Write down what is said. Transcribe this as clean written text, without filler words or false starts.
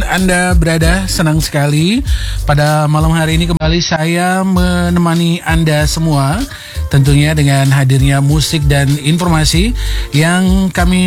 Anda berada, senang sekali pada malam hari ini kembali saya menemani Anda semua, tentunya dengan hadirnya musik dan informasi yang kami